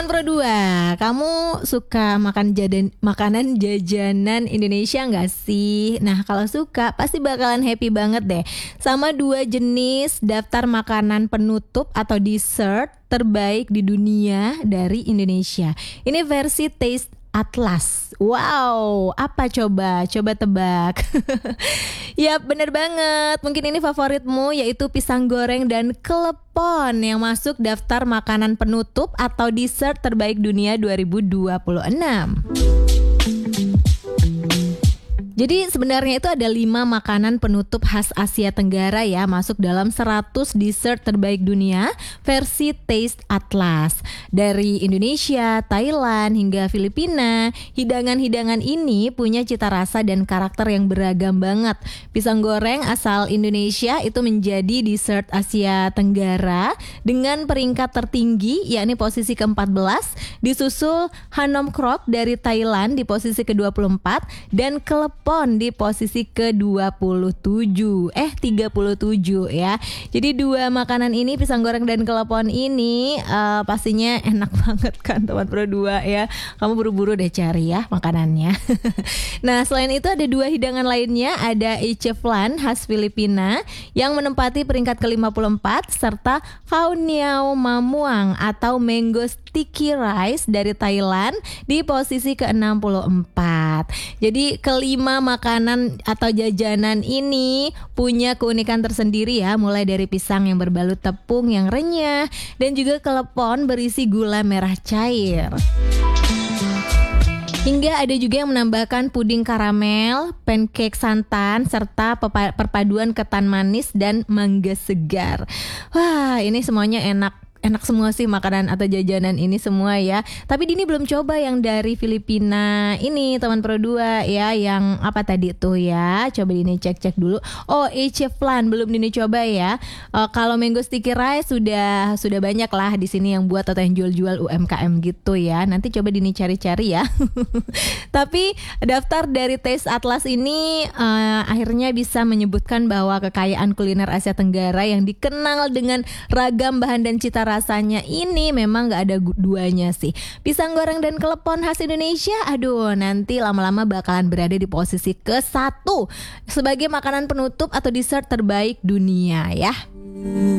Teman Pro 2, kamu suka makanan jajanan Indonesia nggak sih? Nah, kalau suka pasti bakalan happy banget deh sama dua jenis daftar makanan penutup atau dessert terbaik di dunia dari Indonesia. Ini versi Taste Atlas. Wow, apa coba? Coba tebak. Ya, bener banget. Mungkin ini favoritmu, yaitu pisang goreng dan klepon yang masuk daftar makanan penutup atau dessert terbaik dunia 2026. Jadi sebenarnya itu ada 5 makanan penutup khas Asia Tenggara ya, masuk dalam 100 dessert terbaik dunia versi Taste Atlas. Dari Indonesia, Thailand, hingga Filipina, hidangan-hidangan ini punya cita rasa dan karakter yang beragam banget. Pisang goreng asal Indonesia itu menjadi dessert Asia Tenggara dengan peringkat tertinggi, yakni posisi ke-14, disusul Hanom Krok dari Thailand di posisi ke-24, dan klepon di posisi ke-37 37 ya. Jadi dua makanan ini, pisang goreng dan klepon ini pastinya enak banget kan teman Pro 2 ya. Kamu buru-buru deh cari ya makanannya. Nah, selain itu ada dua hidangan lainnya, ada Ice Flan khas Filipina yang menempati peringkat ke-54, serta Khao Niao Mamuang atau Mango Sticky Rice dari Thailand di posisi ke-64. Jadi kelima makanan atau jajanan ini punya keunikan tersendiri ya, mulai dari pisang yang berbalut tepung yang renyah dan juga klepon berisi gula merah cair. Hingga ada juga yang menambahkan puding karamel, pancake santan, serta perpaduan ketan manis dan mangga segar. Wah, ini semuanya enak semua sih makanan atau jajanan ini semua ya. Tapi Dini belum coba yang dari Filipina ini teman Pro 2 ya, yang apa tadi tuh ya. Coba Dini cek dulu. Oh, Ice Flan belum Dini coba ya. Kalau Mango Sticky Rice sudah banyak lah di sini yang buat atau yang jual-jual UMKM gitu ya. Nanti coba Dini cari-cari ya. Tapi daftar dari Taste Atlas ini akhirnya bisa menyebutkan bahwa kekayaan kuliner Asia Tenggara yang dikenal dengan ragam bahan dan cita rasanya ini memang gak ada duanya sih. Pisang goreng dan klepon khas Indonesia, aduh, nanti lama-lama bakalan berada di posisi ke-1 sebagai makanan penutup atau dessert terbaik dunia ya.